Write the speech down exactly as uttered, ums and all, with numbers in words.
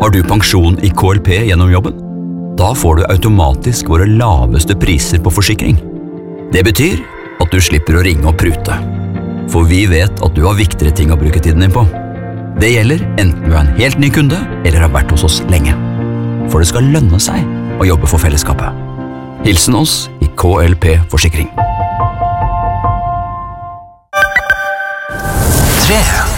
Har du pensjon i K L P gjennom jobben? Da får du automatisk våre laveste priser på forsikring. Det betyr at du slipper å ringe og prute. For vi vet at du har viktigere ting å bruke tiden din på. Det gjelder enten du er en helt ny kunde eller har vært hos oss lenge. For det skal lønne seg å jobbe for fellesskapet. Hilsen oss i K L P Forsikring. tre